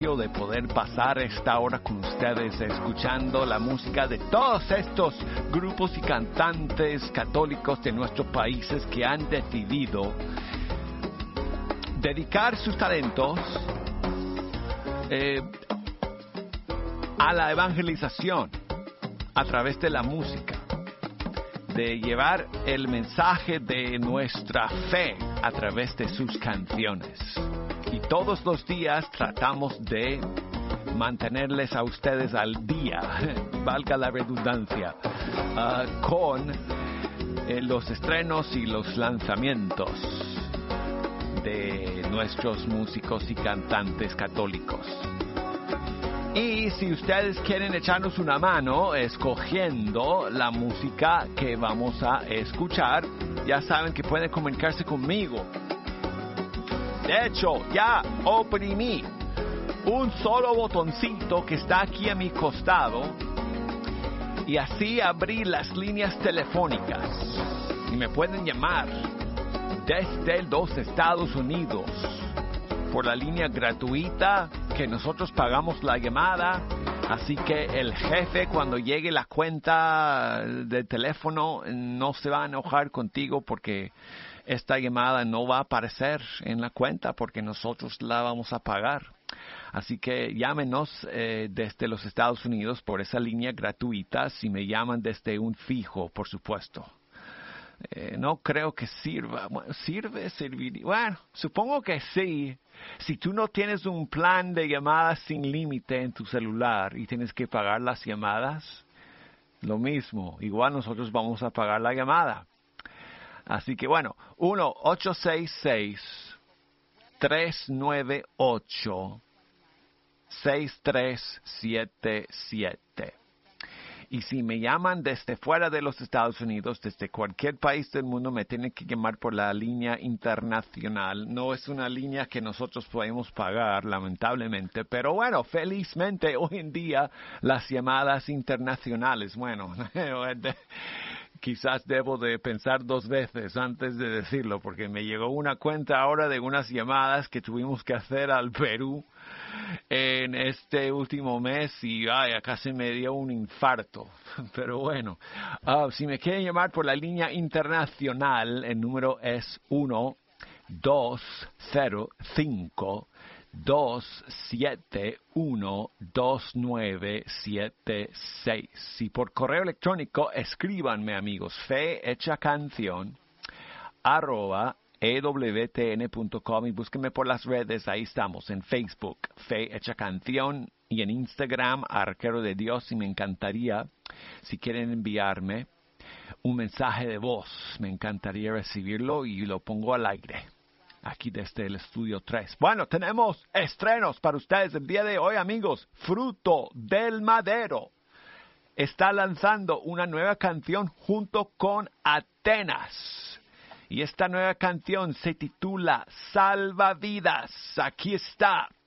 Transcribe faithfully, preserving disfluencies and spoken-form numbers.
de poder pasar esta hora con ustedes escuchando la música de todos estos grupos y cantantes católicos de nuestros países que han decidido dedicar sus talentos eh, a la evangelización a través de la música, de llevar el mensaje de nuestra fe a través de sus canciones. Y todos los días tratamos de mantenerles a ustedes al día, valga la redundancia, uh, con eh, los estrenos y los lanzamientos de nuestros músicos y cantantes católicos. Y si ustedes quieren echarnos una mano escogiendo la música que vamos a escuchar, ya saben que pueden comunicarse conmigo. De hecho, ya oprimí un solo botoncito que está aquí a mi costado y así abrí las líneas telefónicas y me pueden llamar desde los Estados Unidos por la línea gratuita que nosotros pagamos la llamada. Así que el jefe, cuando llegue la cuenta del teléfono, no se va a enojar contigo porque esta llamada no va a aparecer en la cuenta porque nosotros la vamos a pagar. Así que llámenos eh, desde los Estados Unidos por esa línea gratuita, si me llaman desde un fijo, por supuesto. Eh, no creo que sirva. Bueno, ¿sirve? ¿Serviría? Bueno, supongo que sí. Si tú no tienes un plan de llamadas sin límite en tu celular y tienes que pagar las llamadas, lo mismo. Igual nosotros vamos a pagar la llamada. Así que bueno, uno ocho seis seis, tres nueve ocho, seis tres siete siete. Y si me llaman desde fuera de los Estados Unidos, desde cualquier país del mundo, me tienen que llamar por la línea internacional. No es una línea que nosotros podemos pagar, lamentablemente. Pero bueno, felizmente hoy en día las llamadas internacionales, bueno, quizás debo de pensar dos veces antes de decirlo, porque me llegó una cuenta ahora de unas llamadas que tuvimos que hacer al Perú en este último mes y ay, casi me dio un infarto. Pero bueno, uh, si me quieren llamar por la línea internacional, el número es uno dos cero cinco, dos siete uno, dos nueve siete seis. Y por correo electrónico, escríbanme, amigos, fe hecha canción arroba e w t n punto com y búsquenme por las redes. Ahí estamos, en Facebook, Fe Hecha Canción, y en Instagram, Arquero de Dios. Y me encantaría, si quieren enviarme un mensaje de voz, me encantaría recibirlo y lo pongo al aire, aquí desde el estudio tres. Bueno, tenemos estrenos para ustedes el día de hoy, amigos. Fruto del Madero está lanzando una nueva canción junto con Atenas. Y esta nueva canción se titula Salvavidas. Aquí está.